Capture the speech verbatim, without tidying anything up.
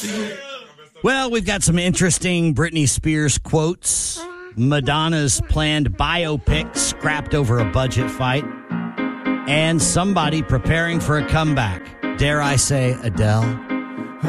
Well, we've got some interesting Britney Spears quotes. Madonna's planned biopic scrapped over a budget fight. And somebody preparing for a comeback. Dare I say Adele?